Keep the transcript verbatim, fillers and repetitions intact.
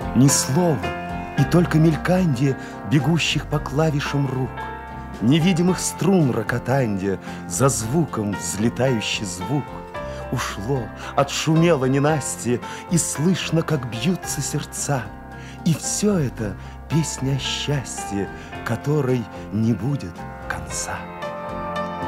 Ни слова, и только мельканье бегущих по клавишам рук, невидимых струн рокотанье, за звуком взлетающий звук. Ушло, отшумело ненастье, и слышно, как бьются сердца. И все это песня о счастье, которой не будет конца.